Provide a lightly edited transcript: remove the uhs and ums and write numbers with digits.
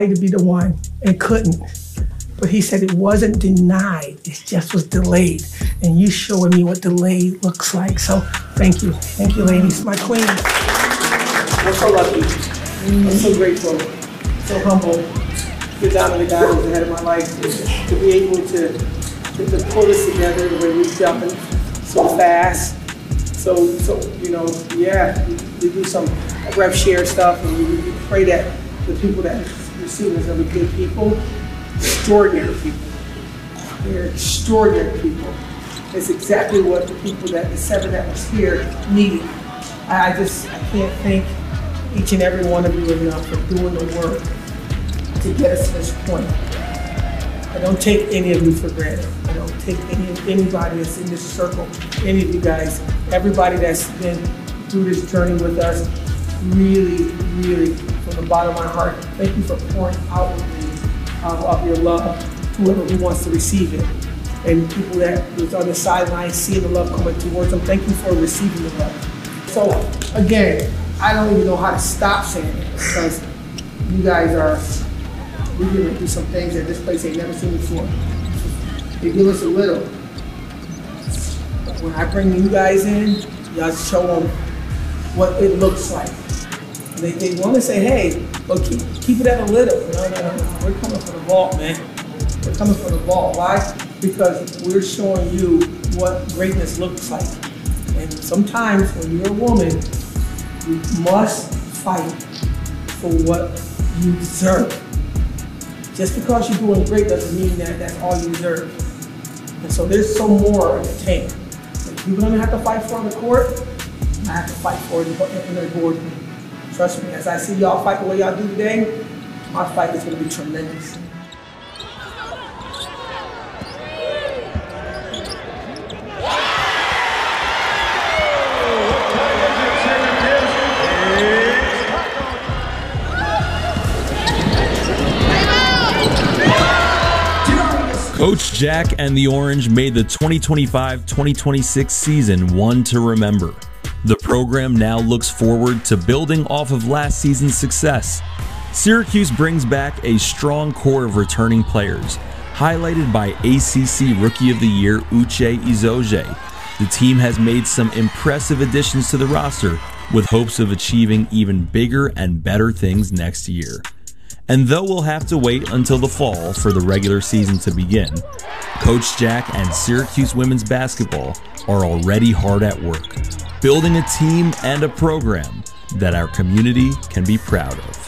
to be the one and couldn't. But he said it wasn't denied, it just was delayed. And you showing me what delayed looks like. So thank you. Thank you, ladies. My queen. I'm so lucky. I'm so grateful, so humble. Get down to the guy who's ahead of my life to be able to pull this together the way we've done so fast. So you know, yeah, we do some rev share stuff, and we pray that the people that receive us are the good people, extraordinary people. They're extraordinary people. It's exactly what the people the 7 that was here needed. I can't thank each and every one of you enough for doing the work to get us to this point. I don't take any of you for granted. I don't take anybody that's in this circle, any of you guys, everybody that's been through this journey with us, really, really, from the bottom of my heart, thank you for pouring out with me of your love, whoever who wants to receive it. And people that was on the sidelines seeing the love coming towards them, thank you for receiving the love. So again, I don't even know how to stop saying it because you guys we're going to do some things that this place ain't never seen before. They give us a little. But when I bring you guys in, y'all show them what it looks like. They want to say, hey, well, keep it at a little. No. We're coming for the vault, man. We're coming for the vault. Why? Because we're showing you what greatness looks like. And sometimes when you're a woman, you must fight for what you deserve. Just because you're doing great doesn't mean that that's all you deserve. And so there's some more in the tank. If you're going to have to fight for on the court, I have to fight for it in the boardroom. Trust me, as I see y'all fight the way y'all do today, my fight is going to be tremendous. Coach Jack and the Orange made the 2025-2026 season one to remember. The program now looks forward to building off of last season's success. Syracuse brings back a strong core of returning players, highlighted by ACC Rookie of the Year Uche Izoje. The team has made some impressive additions to the roster with hopes of achieving even bigger and better things next year. And though we'll have to wait until the fall for the regular season to begin, Coach Jack and Syracuse women's basketball are already hard at work, building a team and a program that our community can be proud of.